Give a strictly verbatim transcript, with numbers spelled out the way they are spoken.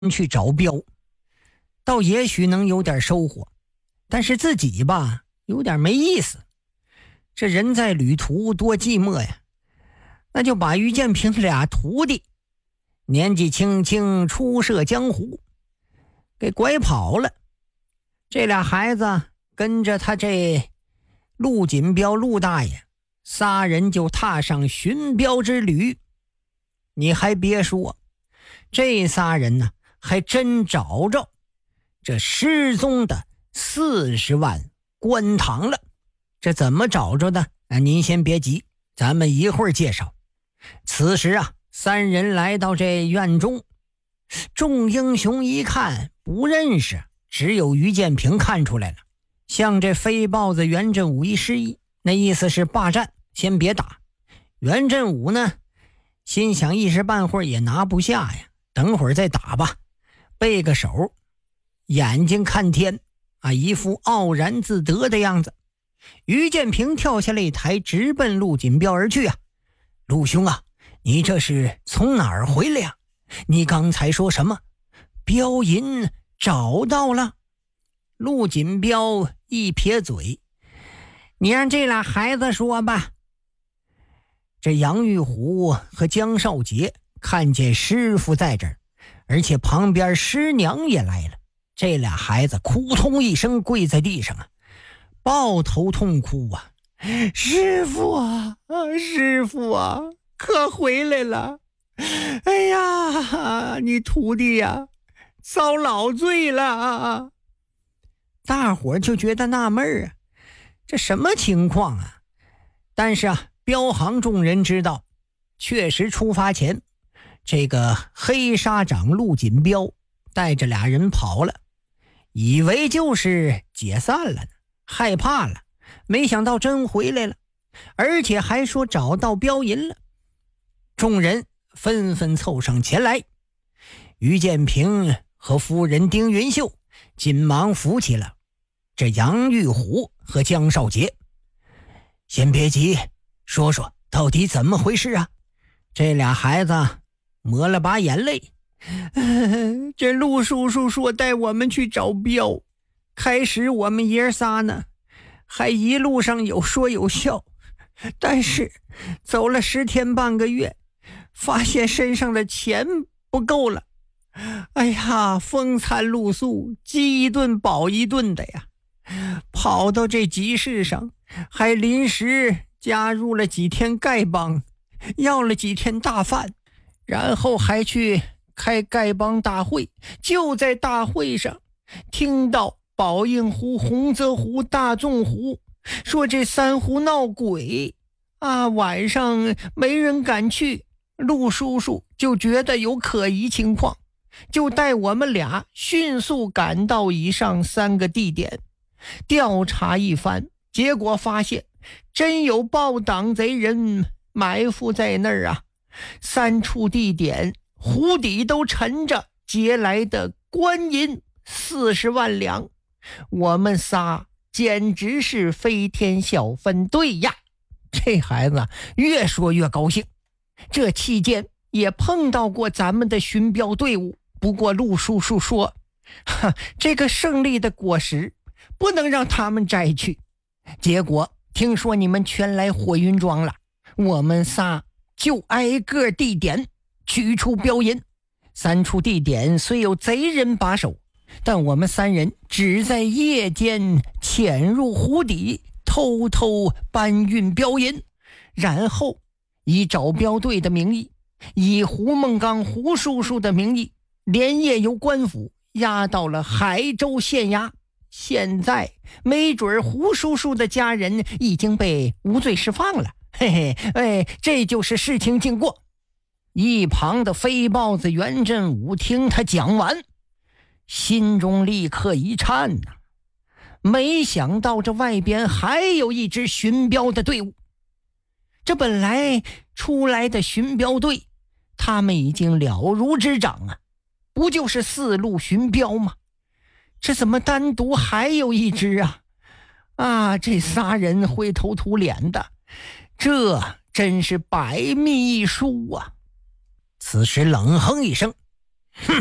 去找镖，倒也许能有点收获，但是自己吧有点没意思。这人在旅途多寂寞呀，那就把于建平俩徒弟年纪轻轻初涉江湖给拐跑了。这俩孩子跟着他这陆锦彪陆大爷仨人就踏上寻镖之旅。你还别说，这仨人呢还真找着这失踪的四十万官堂了。这怎么找着的？啊，您先别急，咱们一会儿介绍。此时啊，三人来到这院中，众英雄一看不认识，只有于建平看出来了，向这飞豹子袁振武一示意，那意思是霸占，先别打。袁振武呢，心想一时半会儿也拿不下呀，等会儿再打吧，背个手，眼睛看天啊，一副傲然自得的样子。于建平跳下擂台，直奔陆锦彪而去啊！陆兄啊，你这是从哪儿回来呀？你刚才说什么？镖银找到了？陆锦彪一撇嘴，你让这俩孩子说吧。这杨玉虎和江少杰看见师傅在这儿，而且旁边师娘也来了，这俩孩子哭通一声跪在地上啊，抱头痛哭啊！师傅啊，啊师傅啊，可回来了！哎呀，你徒弟呀，遭老罪了！大伙儿就觉得纳闷啊，这什么情况啊？但是啊，镖行众人知道，确实出发前，这个黑沙长陆锦彪带着俩人跑了，以为就是解散了呢，害怕了，没想到真回来了，而且还说找到镖银了。众人纷纷凑上前来，于建平和夫人丁云秀紧忙扶起了这杨玉虎和江少杰。先别急，说说到底怎么回事啊？这俩孩子抹了把眼泪，这陆叔叔说带我们去找镖，开始我们爷仨呢还一路上有说有笑，但是走了十天半个月，发现身上的钱不够了。哎呀，风餐露宿，饥一顿饱一顿的呀。跑到这集市上，还临时加入了几天丐帮，要了几天大饭，然后还去开丐帮大会。就在大会上听到宝应湖、洪泽湖、大纵湖说这三湖闹鬼啊，晚上没人敢去。陆叔叔就觉得有可疑情况，就带我们俩迅速赶到以上三个地点调查一番，结果发现真有暴党贼人埋伏在那儿啊！三处地点湖底都沉着劫来的官银四十万两，我们仨简直是飞天小分队呀！这孩子越说越高兴。这期间也碰到过咱们的寻镖队伍，不过陆叔叔说，哈，这个胜利的果实不能让他们摘去。结果听说你们全来火云庄了，我们仨就挨个地点取出镖银。三处地点虽有贼人把守，但我们三人只在夜间潜入湖底，偷偷搬运镖银，然后以找镖队的名义，以胡梦刚胡叔叔的名义，连夜由官府押到了海州县衙。现在没准胡叔叔的家人已经被无罪释放了，嘿嘿，哎，这就是事情经过。一旁的飞豹子袁振武听他讲完，心中立刻一颤呐、啊，没想到这外边还有一支寻镖的队伍。这本来出来的寻镖队，他们已经了如指掌啊，不就是四路寻镖吗？这怎么单独还有一支啊？啊，这仨人灰头土脸的，这真是百密一疏啊！此时冷哼一声，哼。